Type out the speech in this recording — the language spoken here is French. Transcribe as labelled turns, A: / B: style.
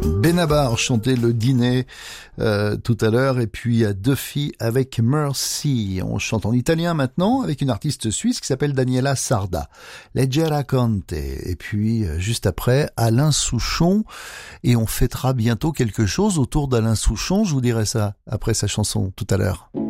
A: Benabar chantait Le Dîner tout à l'heure, et puis Duffy avec Mercy. On chante en italien maintenant avec une artiste suisse qui s'appelle Daniela Sarda. Leggera Conte. Et puis juste après, Alain Souchon. Et on fêtera bientôt quelque chose autour d'Alain Souchon. Je vous dirai ça après sa chanson tout à l'heure.